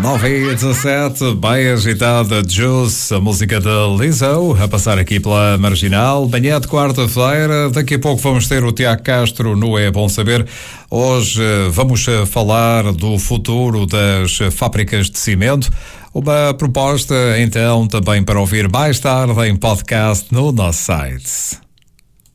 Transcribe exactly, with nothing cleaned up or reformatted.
nove e dezassete, bem agitada, Juice, a música da Lizzo, a passar aqui pela Marginal. Manhã de quarta-feira, daqui a pouco vamos ter o Tiago Castro no É Bom Saber. Hoje vamos falar do futuro das fábricas de cimento. Uma proposta, então, também para ouvir mais tarde em podcast no nosso site.